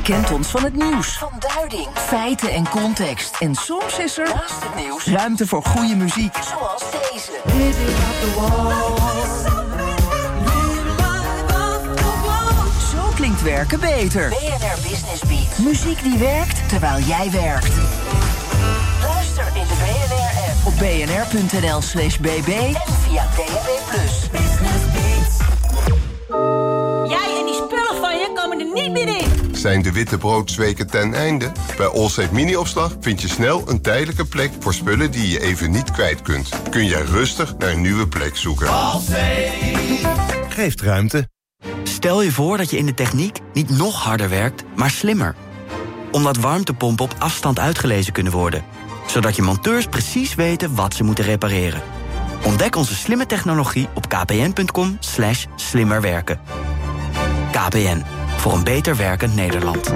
kent ons van het nieuws, van duiding, feiten en context. En soms is er, naast het nieuws, ruimte voor goede muziek. Zoals deze. Zo klinkt werken beter. BNR Business Beat. Muziek die werkt terwijl jij werkt. Luister in de BNR-app op bnr.nl/bb en via DAB+. Business Beats. Jij en die spullen van je komen er niet meer in. Zijn de witte broodsweken ten einde? Bij Allsafe Mini-opslag vind je snel een tijdelijke plek voor spullen die je even niet kwijt kunt. Kun jij rustig naar een nieuwe plek zoeken. Allsafe geeft ruimte. Stel je voor dat je in de techniek niet nog harder werkt, maar slimmer. Omdat warmtepompen op afstand uitgelezen kunnen worden. Zodat je monteurs precies weten wat ze moeten repareren. Ontdek onze slimme technologie op kpn.com/slimmerwerken. KPN, voor een beter werkend Nederland.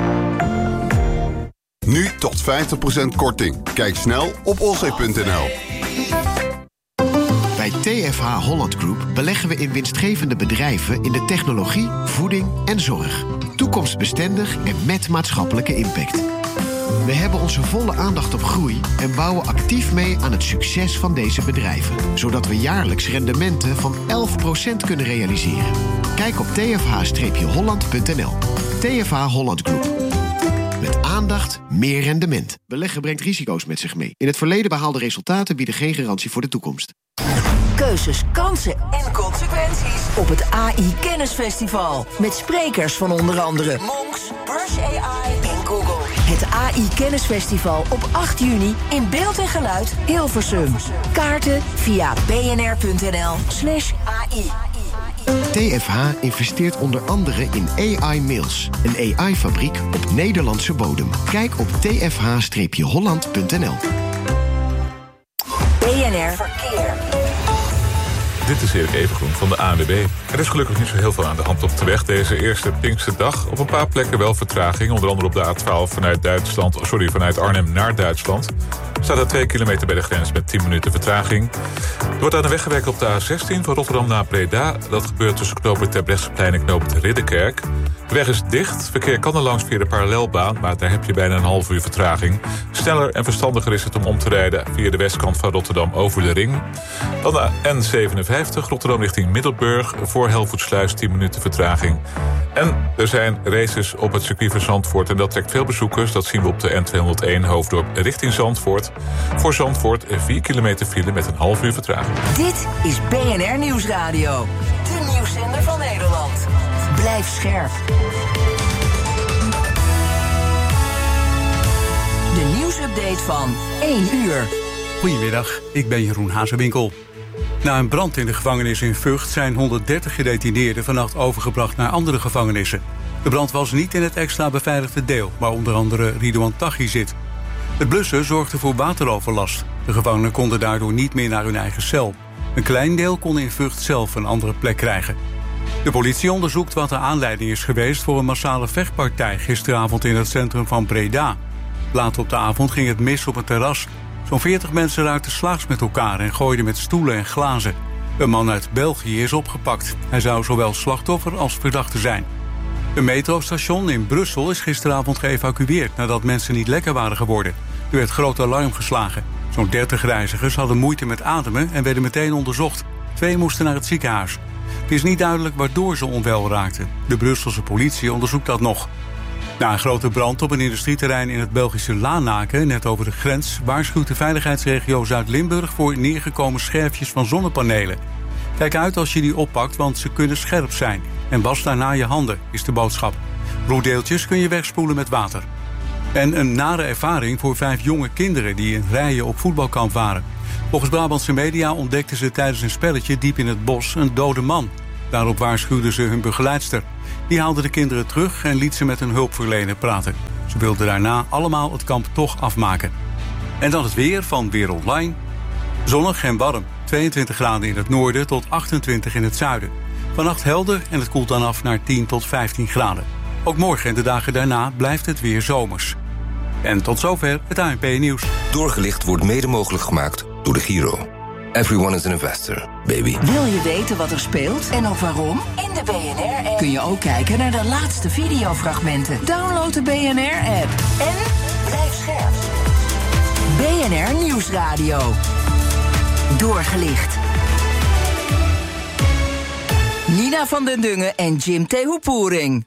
Nu tot 50% korting. Kijk snel op allsafe.nl. Bij TFH Holland Group beleggen we in winstgevende bedrijven in de technologie, voeding en zorg. Toekomstbestendig en met maatschappelijke impact. We hebben onze volle aandacht op groei en bouwen actief mee aan het succes van deze bedrijven. Zodat we jaarlijks rendementen van 11% kunnen realiseren. Kijk op tfh-holland.nl. TFH Holland Group. Met aandacht, meer rendement. Beleggen brengt risico's met zich mee. In het verleden behaalde resultaten bieden geen garantie voor de toekomst. Keuzes, kansen en consequenties op het AI Kennisfestival. Met sprekers van onder andere Monks, Brush AI en Google. Het AI Kennisfestival op 8 juni in beeld en geluid Hilversum. Kaarten via bnr.nl/AI. TFH investeert onder andere in AI Mills, een AI-fabriek op Nederlandse bodem. Kijk op tfh-holland.nl. BNR Verkeer. Dit is Erik Evengroen van de ANWB. Er is gelukkig niet zo heel veel aan de hand op de weg deze eerste Pinksterdag. Op een paar plekken wel vertraging, onder andere op de A12 vanuit Arnhem naar Duitsland. Staat er 2 kilometer bij de grens met 10 minuten vertraging. Er wordt aan de weg gewerkt op de A16 van Rotterdam naar Breda. Dat gebeurt tussen knooppunt Terbrechtseplein en knooppunt Ridderkerk. De weg is dicht, verkeer kan er langs via de parallelbaan, maar daar heb je bijna een half uur vertraging. Sneller en verstandiger is het om te rijden via de westkant van Rotterdam over de ring. Dan de N57, Rotterdam richting Middelburg, voor Helvoetsluis 10 minuten vertraging. En er zijn races op het circuit van Zandvoort en dat trekt veel bezoekers. Dat zien we op de N201 Hoofddorp richting Zandvoort. Voor Zandvoort 4 kilometer file met een half uur vertraging. Dit is BNR Nieuwsradio, de nieuwszender van Nederland. Blijf scherp. De nieuwsupdate van 1 uur. Goedemiddag, ik ben Jeroen Hazewinkel. Na een brand in de gevangenis in Vught zijn 130 gedetineerden vannacht overgebracht naar andere gevangenissen. De brand was niet in het extra beveiligde deel, waar onder andere Ridouan Taghi zit. Het blussen zorgde voor wateroverlast. De gevangenen konden daardoor niet meer naar hun eigen cel. Een klein deel kon in Vught zelf een andere plek krijgen. De politie onderzoekt wat de aanleiding is geweest voor een massale vechtpartij gisteravond in het centrum van Breda. Laat op de avond ging het mis op een terras. Zo'n 40 mensen raakten slaags met elkaar en gooiden met stoelen en glazen. Een man uit België is opgepakt. Hij zou zowel slachtoffer als verdachte zijn. Een metrostation in Brussel is gisteravond geëvacueerd nadat mensen niet lekker waren geworden. Er werd groot alarm geslagen. Zo'n 30 reizigers hadden moeite met ademen en werden meteen onderzocht. 2 moesten naar het ziekenhuis. Het is niet duidelijk waardoor ze onwel raakten. De Brusselse politie onderzoekt dat nog. Na een grote brand op een industrieterrein in het Belgische Lanaken, net over de grens, waarschuwt de veiligheidsregio Zuid-Limburg voor neergekomen scherfjes van zonnepanelen. Kijk uit als je die oppakt, want ze kunnen scherp zijn. En was daarna je handen, is de boodschap. Roetdeeltjes kun je wegspoelen met water. En een nare ervaring voor 5 jonge kinderen die in rijen op voetbalkamp waren. Volgens Brabantse media ontdekten ze tijdens een spelletje diep in het bos een dode man. Daarop waarschuwden ze hun begeleidster. Die haalde de kinderen terug en liet ze met een hulpverlener praten. Ze wilden daarna allemaal het kamp toch afmaken. En dan het weer van Weer Online. Zonnig en warm. 22 graden in het noorden tot 28 in het zuiden. Vannacht helder en het koelt dan af naar 10 tot 15 graden. Ook morgen en de dagen daarna blijft het weer zomers. En tot zover het ANP-nieuws. Doorgelicht wordt mede mogelijk gemaakt door de Giro. Everyone is an investor, baby. Wil je weten wat er speelt en ook waarom? In de BNR-app kun je ook kijken naar de laatste videofragmenten. Download de BNR-app en blijf scherp. BNR Nieuwsradio. Doorgelicht. Nina van den Dungen en Jim Tehoepoering.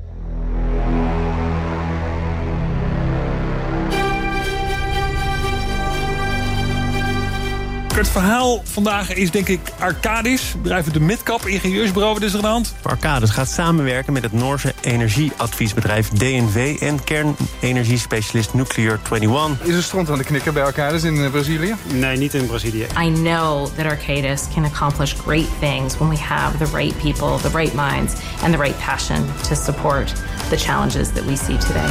Het verhaal vandaag is denk ik Arcadis, bedrijf de Midcap, ingenieursbureau. Wat is er aan de hand? Arcadis gaat samenwerken met het Noorse energieadviesbedrijf DNV en kernenergiespecialist Nuclear 21. Is er stront aan de knikker bij Arcadis in Brazilië? Nee, niet in Brazilië. I know that Arcadis can accomplish great things when we have the right people, the right minds and the right passion to support the challenges that we see today.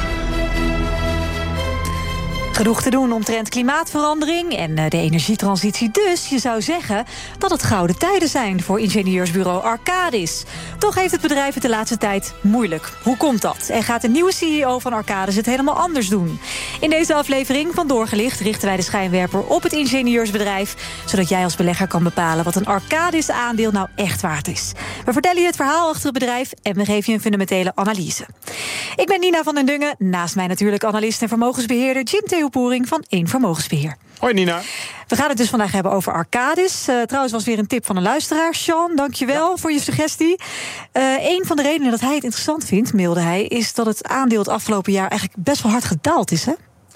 Genoeg te doen omtrent klimaatverandering en de energietransitie. Dus je zou zeggen dat het gouden tijden zijn voor ingenieursbureau Arcadis. Toch heeft het bedrijf het de laatste tijd moeilijk. Hoe komt dat? En gaat de nieuwe CEO van Arcadis het helemaal anders doen? In deze aflevering van Doorgelicht richten wij de schijnwerper op het ingenieursbedrijf, zodat jij als belegger kan bepalen wat een Arcadis-aandeel nou echt waard is. We vertellen je het verhaal achter het bedrijf en we geven je een fundamentele analyse. Ik ben Nina van den Dungen, naast mij natuurlijk analist en vermogensbeheerder Jim Tehoepoering van Eén Vermogensbeheer. Hoi Nina. We gaan het dus vandaag hebben over Arcadis. Trouwens was weer een tip van een luisteraar. Sean, dankjewel voor je suggestie. Een van de redenen dat hij het interessant vindt, mailde hij, is dat het aandeel het afgelopen jaar eigenlijk best wel hard gedaald is, hè?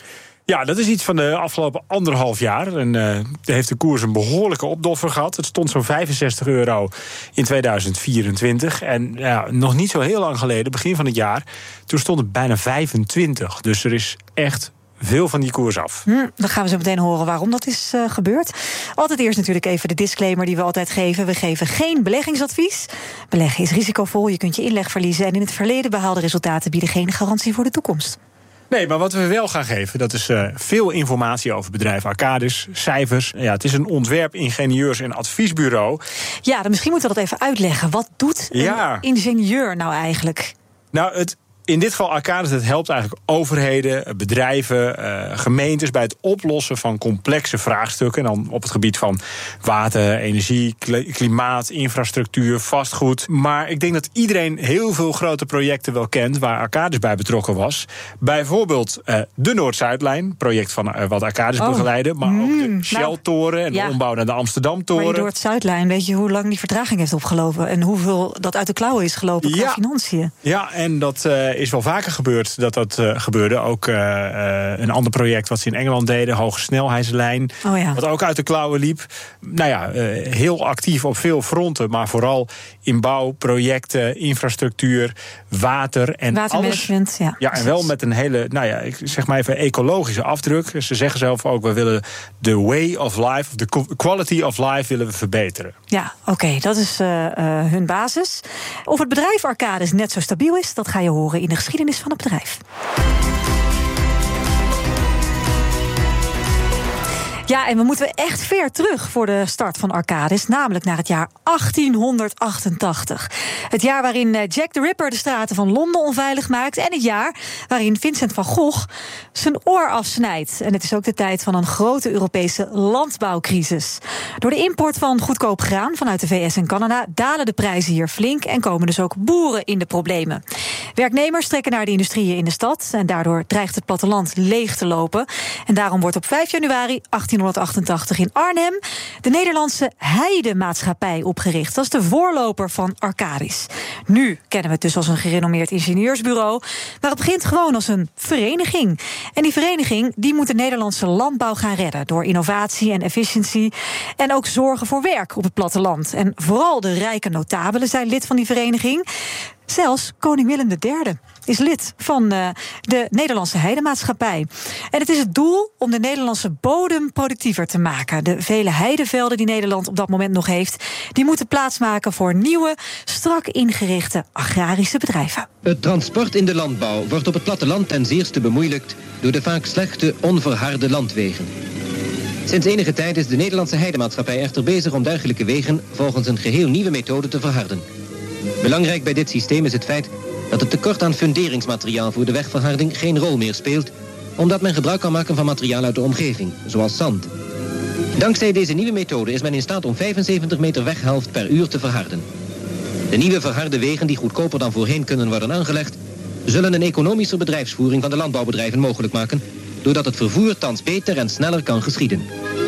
Ja, dat is iets van de afgelopen 1,5 jaar. En heeft de koers een behoorlijke opdoffer gehad. Het stond zo'n €65 in 2024. En nog niet zo heel lang geleden, begin van het jaar, toen stond het bijna 25. Dus er is echt veel van die koers af. Dan gaan we zo meteen horen waarom dat is gebeurd. Altijd eerst natuurlijk even de disclaimer die we altijd geven. We geven geen beleggingsadvies. Beleggen is risicovol, je kunt je inleg verliezen, en in het verleden behaalde resultaten bieden geen garantie voor de toekomst. Nee, maar wat we wel gaan geven, dat is veel informatie over bedrijf Arcadis, cijfers. Ja, het is een ontwerp-, ingenieurs- en adviesbureau. Ja, dan misschien moeten we dat even uitleggen. Wat doet een ingenieur nou eigenlijk? Nou, in dit geval Arcadis, het helpt eigenlijk overheden, bedrijven, gemeentes bij het oplossen van complexe vraagstukken. En dan op het gebied van water, energie, klimaat, infrastructuur, vastgoed. Maar ik denk dat iedereen heel veel grote projecten wel kent waar Arcadis bij betrokken was. Bijvoorbeeld de Noord-Zuidlijn, project van wat Arcadis begeleidde. Maar ook de Shell-toren en de ombouw naar de Amsterdam-toren. Maar die Noord-Zuidlijn, weet je hoe lang die vertraging heeft opgelopen en hoeveel dat uit de klauwen is gelopen qua financiën? Ja, en dat is wel vaker gebeurd dat gebeurde. Ook een ander project wat ze in Engeland deden, hoge snelheidslijn, wat ook uit de klauwen liep. Nou ja, heel actief op veel fronten, maar vooral in bouw, projecten, infrastructuur, water en watermanagement, alles. Ja, en wel met een hele, ik zeg maar even, ecologische afdruk. Ze zeggen zelf ook, we willen de way of life, de quality of life willen we verbeteren. Ja, oké, dat is hun basis. Of het bedrijf Arcadis net zo stabiel is, dat ga je horen in de geschiedenis van het bedrijf. Ja, en we moeten echt ver terug voor de start van Arcadis, namelijk naar het jaar 1888. Het jaar waarin Jack the Ripper de straten van Londen onveilig maakt, en het jaar waarin Vincent van Gogh zijn oor afsnijdt. En het is ook de tijd van een grote Europese landbouwcrisis. Door de import van goedkoop graan vanuit de VS en Canada dalen de prijzen hier flink en komen dus ook boeren in de problemen. Werknemers trekken naar de industrieën in de stad en daardoor dreigt het platteland leeg te lopen. En daarom wordt op 5 januari 1888 in Arnhem de Nederlandse Heidemaatschappij opgericht. Dat is de voorloper van Arcadis. Nu kennen we het dus als een gerenommeerd ingenieursbureau, maar het begint gewoon als een vereniging. En die vereniging die moet de Nederlandse landbouw gaan redden door innovatie en efficiëntie en ook zorgen voor werk op het platteland. En vooral de rijke notabelen zijn lid van die vereniging. Zelfs koning Willem III is lid van de Nederlandse Heidemaatschappij. En het is het doel om de Nederlandse bodem productiever te maken. De vele heidevelden die Nederland op dat moment nog heeft, die moeten plaatsmaken voor nieuwe, strak ingerichte agrarische bedrijven. Het transport in de landbouw wordt op het platteland ten zeerste bemoeilijkt door de vaak slechte, onverharde landwegen. Sinds enige tijd is de Nederlandse Heidemaatschappij echter bezig om dergelijke wegen volgens een geheel nieuwe methode te verharden. Belangrijk bij dit systeem is het feit dat het tekort aan funderingsmateriaal voor de wegverharding geen rol meer speelt, omdat men gebruik kan maken van materiaal uit de omgeving, zoals zand. Dankzij deze nieuwe methode is men in staat om 75 meter weghelft per uur te verharden. De nieuwe verharde wegen die goedkoper dan voorheen kunnen worden aangelegd, zullen een economische bedrijfsvoering van de landbouwbedrijven mogelijk maken, doordat het vervoer thans beter en sneller kan geschieden.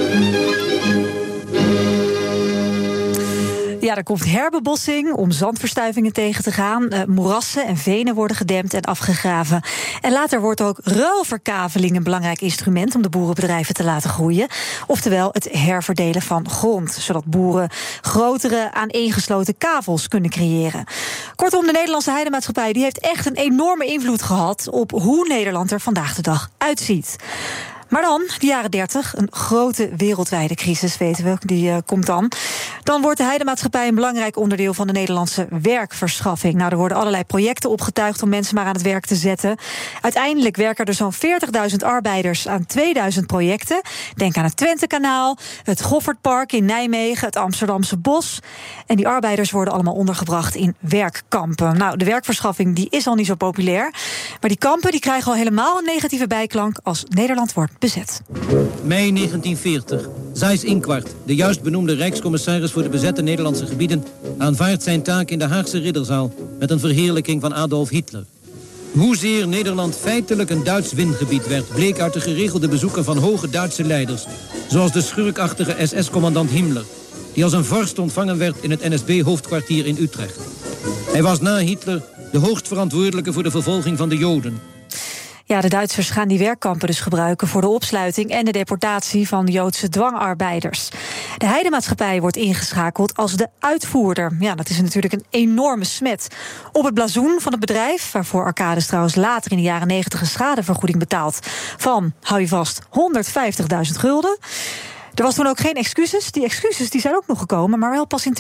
Ja, er komt herbebossing om zandverstuivingen tegen te gaan. Moerassen en venen worden gedempt en afgegraven. En later wordt ook ruilverkaveling een belangrijk instrument om de boerenbedrijven te laten groeien. Oftewel het herverdelen van grond, zodat boeren grotere aaneengesloten kavels kunnen creëren. Kortom, de Nederlandse Heidemaatschappij die heeft echt een enorme invloed gehad op hoe Nederland er vandaag de dag uitziet. Maar dan, de jaren 30, een grote wereldwijde crisis, weten we, die komt dan. Dan wordt de Heidemaatschappij een belangrijk onderdeel van de Nederlandse werkverschaffing. Nou, er worden allerlei projecten opgetuigd om mensen maar aan het werk te zetten. Uiteindelijk werken er zo'n 40.000 arbeiders aan 2000 projecten. Denk aan het Twentekanaal, het Goffertpark in Nijmegen, het Amsterdamse Bos. En die arbeiders worden allemaal ondergebracht in werkkampen. Nou, de werkverschaffing die is al niet zo populair. Maar die kampen die krijgen al helemaal een negatieve bijklank als Nederland wordt bezet. Mei 1940. Seyss-Inquart, de juist benoemde rijkscommissaris voor de bezette Nederlandse gebieden, aanvaardt zijn taak in de Haagse Ridderzaal met een verheerlijking van Adolf Hitler. Hoezeer Nederland feitelijk een Duits wingebied werd, bleek uit de geregelde bezoeken van hoge Duitse leiders, zoals de schurkachtige SS-commandant Himmler, die als een vorst ontvangen werd in het NSB-hoofdkwartier in Utrecht. Hij was na Hitler de hoogstverantwoordelijke voor de vervolging van de Joden. Ja, de Duitsers gaan die werkkampen dus gebruiken voor de opsluiting en de deportatie van Joodse dwangarbeiders. De Heidemaatschappij wordt ingeschakeld als de uitvoerder. Ja, dat is natuurlijk een enorme smet. Op het blazoen van het bedrijf, waarvoor Arcadis trouwens later in de jaren 90 een schadevergoeding betaalt van, hou je vast, 150.000 gulden. Er was toen ook geen excuses. Die excuses die zijn ook nog gekomen, maar wel pas in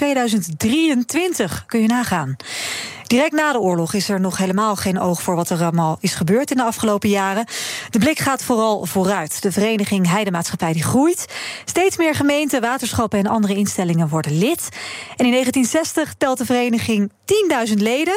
2023. Kun je nagaan. Direct na de oorlog is er nog helemaal geen oog voor wat er allemaal is gebeurd in de afgelopen jaren. De blik gaat vooral vooruit. De vereniging Heidemaatschappij die groeit. Steeds meer gemeenten, waterschappen en andere instellingen worden lid. En in 1960 telt de vereniging 10.000 leden,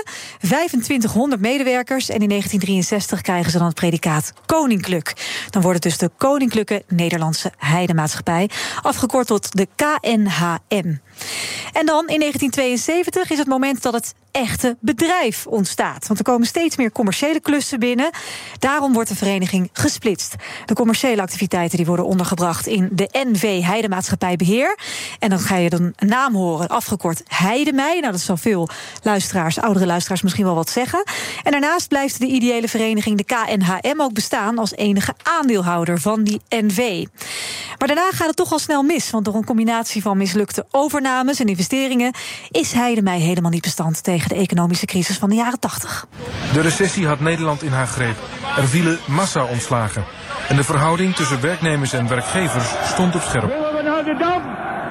2500 medewerkers. En in 1963 krijgen ze dan het predicaat koninklijk. Dan wordt het dus de Koninklijke Nederlandse Heidemaatschappij, afgekort tot de KNHM. En dan in 1972 is het moment dat het echte bedrijf ontstaat. Want er komen steeds meer commerciële klussen binnen. Daarom wordt de vereniging gesplitst. De commerciële activiteiten die worden ondergebracht in de NV Heidemaatschappij Beheer. En dan ga je dan een naam horen, afgekort Heidemij. Nou, dat zal veel luisteraars, oudere luisteraars misschien wel wat zeggen. En daarnaast blijft de ideële vereniging, de KNHM, ook bestaan als enige aandeelhouder van die NV. Maar daarna gaat het toch al snel mis. Want door een combinatie van mislukte overnames en investeringen is Heidemij helemaal niet bestand tegen de economische crisis van de jaren 80. De recessie had Nederland in haar greep. Er vielen massa-ontslagen. En de verhouding tussen werknemers en werkgevers stond op scherp. Willen we naar de Dam?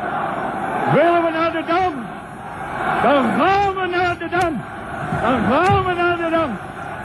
Willen we naar de Dam? Dan gaan we naar de Dam! Dan gaan we naar de Dam!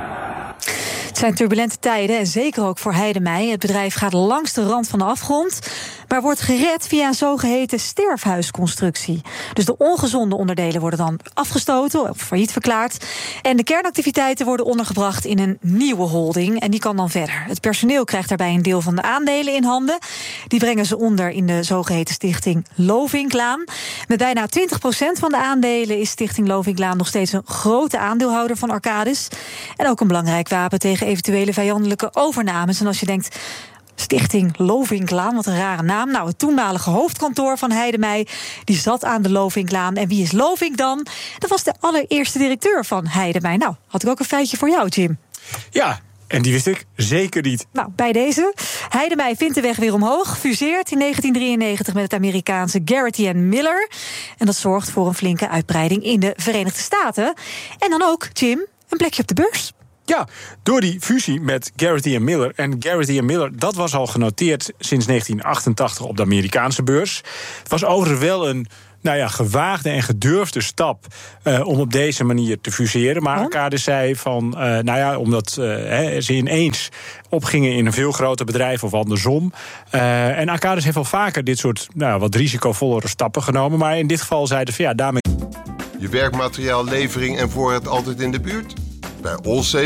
Het zijn turbulente tijden en zeker ook voor Heidemij. Het bedrijf gaat langs de rand van de afgrond, maar wordt gered via een zogeheten sterfhuisconstructie. Dus de ongezonde onderdelen worden dan afgestoten of failliet verklaard. En de kernactiviteiten worden ondergebracht in een nieuwe holding. En die kan dan verder. Het personeel krijgt daarbij een deel van de aandelen in handen. Die brengen ze onder in de zogeheten stichting Lovinklaan. Met bijna 20% van de aandelen is stichting Lovinklaan nog steeds een grote aandeelhouder van Arcadis. En ook een belangrijk wapen tegen eventuele vijandelijke overnames. En als je denkt, Stichting Lovinklaan, wat een rare naam. Nou, het toenmalige hoofdkantoor van Heidemij, die zat aan de Lovinklaan. En wie is Lovink dan? Dat was de allereerste directeur van Heidemij. Nou, had ik ook een feitje voor jou, Jim. Ja, en die wist ik zeker niet. Nou, bij deze. Heidemij vindt de weg weer omhoog. Fuseert in 1993 met het Amerikaanse Garrity & Miller. En dat zorgt voor een flinke uitbreiding in de Verenigde Staten. En dan ook, Jim, een plekje op de beurs. Ja, door die fusie met Garrity & Miller. En Garrity & Miller, dat was al genoteerd sinds 1988 op de Amerikaanse beurs. Het was overigens wel een gewaagde en gedurfde stap om op deze manier te fuseren. Maar Arcadis zei van, omdat ze ineens opgingen in een veel groter bedrijf of andersom. En Arcadis heeft al vaker dit soort wat risicovollere stappen genomen. Maar in dit geval zeiden van daarmee. Je werkmateriaal, levering en voorraad altijd in de buurt? Bij Allsafe